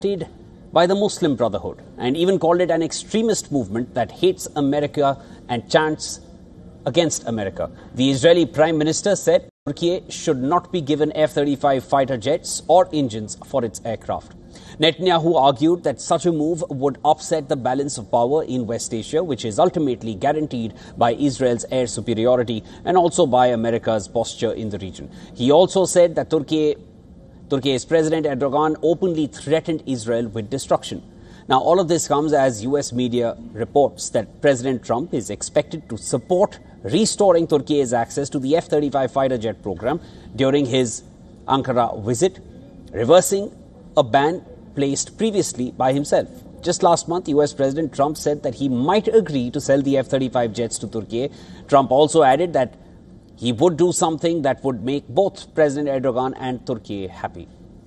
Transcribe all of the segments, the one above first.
by the Muslim Brotherhood and even called it an extremist movement that hates America and chants against America. The Israeli Prime Minister said Turkey should not be given F-35 fighter jets or engines for its aircraft. Netanyahu argued that such a move would upset the balance of power in West Asia, which is ultimately guaranteed by Israel's air superiority and also by America's posture in the region. He also said that Turkey's President Erdogan openly threatened Israel with destruction. Now, all of this comes as US media reports that President Trump is expected to support restoring Turkey's access to the F-35 fighter jet program during his Ankara visit, reversing a ban placed previously by himself. Just last month, US President Trump said that he might agree to sell the F-35 jets to Turkey. Trump also added that he would do something that would make both President Erdogan and Turkey happy.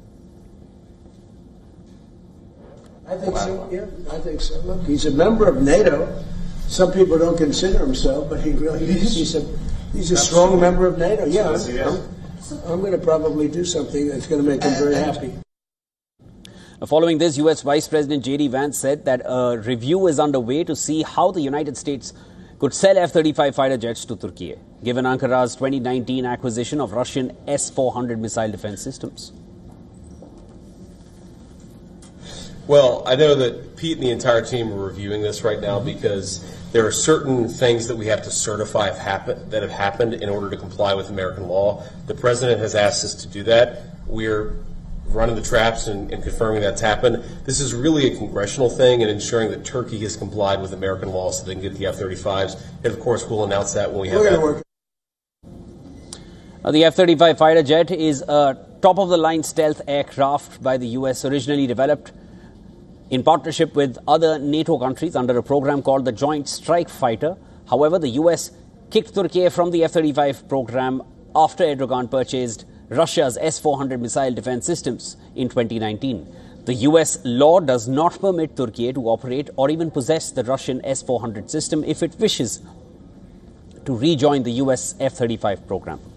I think so, yeah. I think so. Look, he's a member of NATO. Some people don't consider him so, but he really is. He's a strong member of NATO. Yeah, I'm going to probably do something that's going to make him very happy. Following this, US Vice President J.D. Vance said that a review is underway to see how the United States could sell F-35 fighter jets to Turkey, given Ankara's 2019 acquisition of Russian S-400 missile defense systems. Well, I know that Pete and the entire team are reviewing this right now because there are certain things that we have to certify that have happened in order to comply with American law. The President has asked us to do that. We're running the traps and confirming that's happened. This is really a congressional thing and ensuring that Turkey has complied with American law so they can get the F-35s. And, of course, we'll announce that when we have that. The F-35 fighter jet is a top-of-the-line stealth aircraft by the U.S., originally developed in partnership with other NATO countries under a program called the Joint Strike Fighter. However, the U.S. kicked Turkey from the F-35 program after Erdogan purchased Russia's S-400 missile defense systems in 2019. The U.S. law does not permit Turkey to operate or even possess the Russian S-400 system if it wishes to rejoin the U.S. F-35 program.